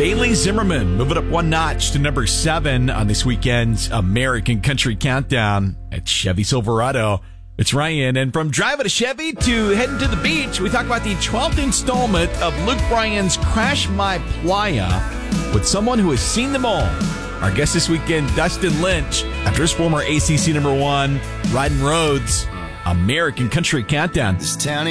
Bailey Zimmerman moving up one notch to number 7 on this weekend's American Country Countdown at Chevy Silverado. It's Ryan, and from driving a Chevy to heading to the beach, we talk about the 12th installment of Luke Bryan's Crash My Playa with someone who has seen them all. Our guest this weekend, Dustin Lynch, after his former ACC #1, Riding Roads, American Country Countdown. This town